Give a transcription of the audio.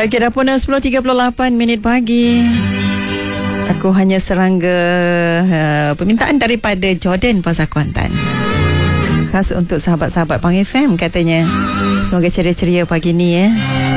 Okey, dah pun 10.38 minit pagi. Aku hanya serangga permintaan daripada Jordan Pasar Kuantan. Khas untuk sahabat-sahabat Pang FM katanya. Semoga ceria-ceria pagi ni ya.